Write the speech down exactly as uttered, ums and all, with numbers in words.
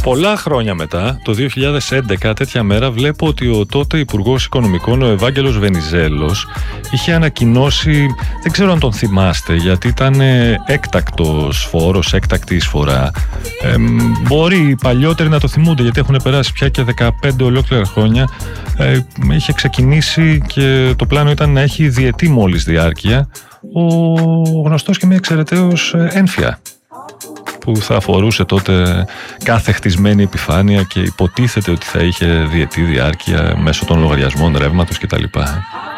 Πολλά χρόνια μετά, το δύο χιλιάδες έντεκα, τέτοια μέρα, βλέπω ότι ο τότε Υπουργός Οικονομικών, ο Ευάγγελος Βενιζέλος, είχε ανακοινώσει, δεν ξέρω αν τον θυμάστε, γιατί ήταν έκτακτος φόρος, έκτακτη εισφορά. Ε, μπορεί οι παλιότεροι να το θυμούνται, γιατί έχουν περάσει πια και δεκαπέντε ολόκληρα χρόνια. Ε, είχε ξεκινήσει και το πλάνο ήταν να έχει διετή μόλις διάρκεια ο γνωστός και μη εξαιρεταίος έμφυα, που θα αφορούσε τότε κάθε χτισμένη επιφάνεια και υποτίθεται ότι θα είχε διετή διάρκεια μέσω των λογαριασμών ρεύματος κτλ.